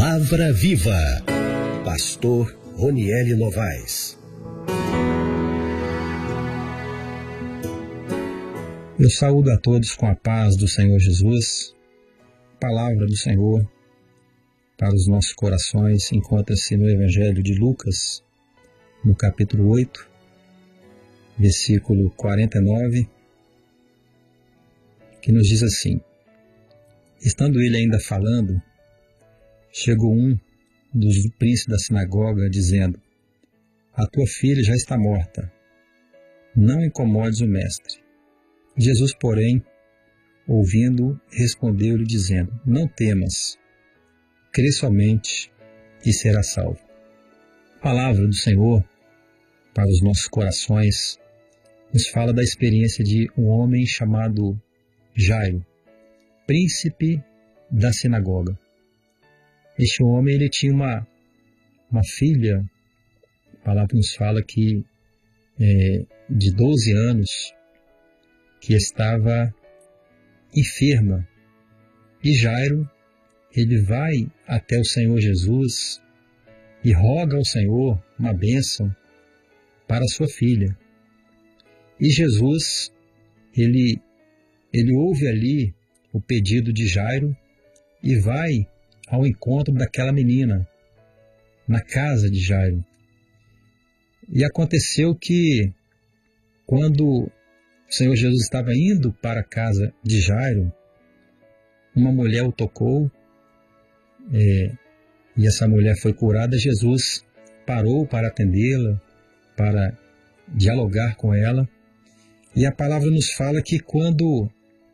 Palavra Viva. Pastor Ronieli Novaes. Eu saúdo a todos com a paz do Senhor Jesus. A palavra do Senhor para os nossos corações encontra-se no Evangelho de Lucas, no capítulo 8, versículo 49, que nos diz assim: estando ele ainda falando, chegou um dos príncipes da sinagoga, dizendo: a tua filha já está morta, não incomodes o mestre. Jesus, porém, ouvindo, respondeu-lhe, dizendo: não temas, crê somente e será salvo. A palavra do Senhor para os nossos corações nos fala da experiência de um homem chamado Jairo, príncipe da sinagoga. Este homem, ele tinha uma filha, a palavra nos fala que de 12 anos, que estava enferma. E Jairo, ele vai até o Senhor Jesus e roga ao Senhor uma bênção para sua filha. E Jesus, ele ouve ali o pedido de Jairo e vai ao encontro daquela menina, na casa de Jairo. E aconteceu que, quando o Senhor Jesus estava indo para a casa de Jairo, uma mulher o tocou, e essa mulher foi curada. Jesus parou para atendê-la, para dialogar com ela. E a palavra nos fala que quando